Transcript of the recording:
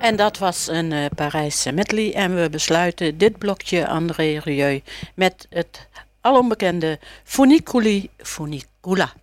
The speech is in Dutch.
En dat was een Parijse medley. En we besluiten dit blokje André Rieu met het alombekende Funiculi Funicula.